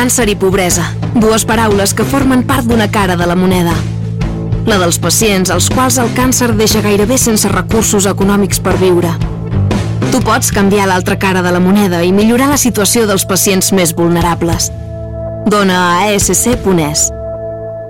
Càncer i pobresa, dues paraules que formen part d'una cara de la moneda. La dels pacients als quals el càncer deixa gairebé sense recursos econòmics per viure. Tu pots canviar l'altra cara de la moneda i millorar la situació dels pacients més vulnerables. Dona a ASC.es.